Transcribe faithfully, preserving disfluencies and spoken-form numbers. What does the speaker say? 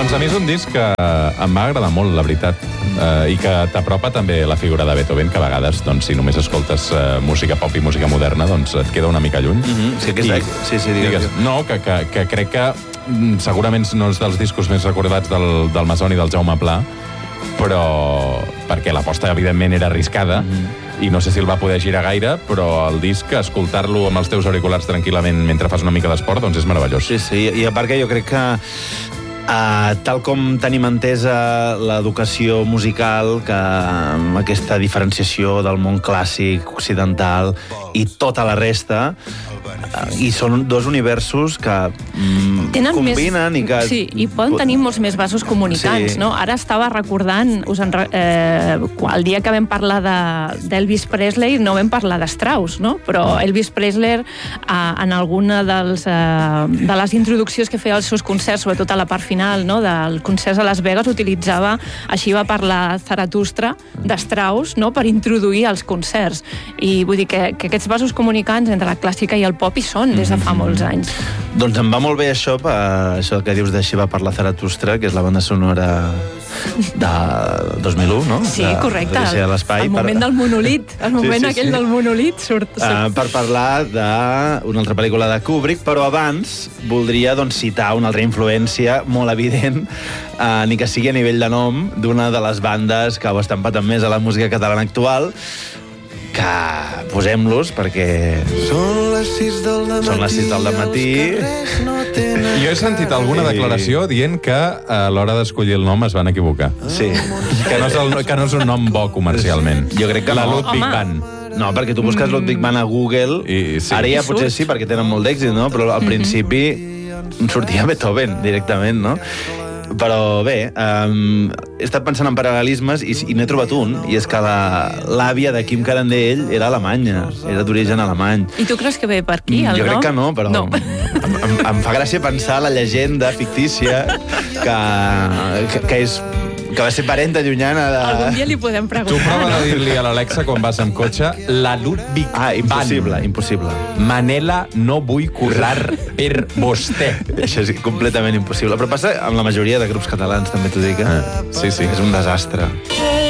Doncs a mi és un disc que em va agradar molt, la veritat, uh, i que t'apropa també la figura de Beethoven, que a vegades, doncs, si només escoltes uh, música pop i música moderna, doncs et queda una mica lluny. Mm-hmm. Sí, que és... I, sí, sí, digues. digues. No, que, que, que crec que segurament no és dels discos més recordats del, del Masón i del Jaume Pla, però perquè l'aposta, evidentment, era arriscada, mm-hmm. i no sé si el va poder girar gaire, però el disc, escoltar-lo amb els teus auriculars tranquil·lament mentre fas una mica d'esport, doncs és meravellós. Sí, sí, i a part que jo crec que Uh, tal com tenim entesa l'educació musical, que amb aquesta diferenciació del món clàssic, occidental i tota la resta, uh, i són dos universos que mm, combinen més, i que... Sí, i poden tenir molts més vasos comunicants, sí. no? Ara estava recordant, us en, eh, el dia que vam parlar d'Elvis de, Presley no vam parlar de Strauss, no? Però Elvis Presley, eh, en alguna dels, eh, de les introduccions que feia als seus concerts, sobretot a la part final, no, del concert a Las Vegas, utilitzava, així va parlar Zaratustra de Strauss, no, per introduir els concerts. I vull dir que, que aquests vasos comunicants entre la clàssica i el pop hi són des de fa molts anys. Doncs em va molt bé això, això que dius d'Així va parlar Zaratustra, que és la banda sonora de dos mil u, no? Sí, de, correcte. De el moment per... del monolit. El moment sí, sí, aquell sí. del monolit surt... surt. Uh, per parlar d'una altra pel·lícula de Kubrick, però abans voldria doncs, citar una altra influència molt evident, uh, ni que sigui a nivell de nom, d'una de les bandes que ho estan patant més a la música catalana actual, que posem-los perquè són les sis del dematí, són les sis del dematí. No jo he sentit alguna declaració dient que a l'hora d'escollir el nom es van equivocar. Sí. Que no és, el, que no és un nom bo comercialment. Jo crec que la no. Ludwig van. No, perquè tu busques Ludwig van a Google, i, sí. Ara ja potser sí, perquè tenen molt d'èxit, no? Però al principi sortia Beethoven directament, no? Però bé, um, he estat pensant en paral·lelismes i, i n'he trobat un, i és que l'àvia de Kim Carandell era alemanya, era d'origen alemany. I tu creus que ve per aquí, el jo nom? Jo crec que no, però no. Em, em, em fa gràcia pensar la llegenda fictícia que, que, que és... que va ser parenta llunyana de... Algun dia li podem preguntar. Tu prova de dir-li a l'Alexa quan vas amb cotxe la Ludwig Ah, impossible, van. impossible. Manela, no vull currar per vostè. Això és completament impossible. Però passa amb la majoria de grups catalans, també t'ho dic, eh? Ah, sí, sí. És un desastre.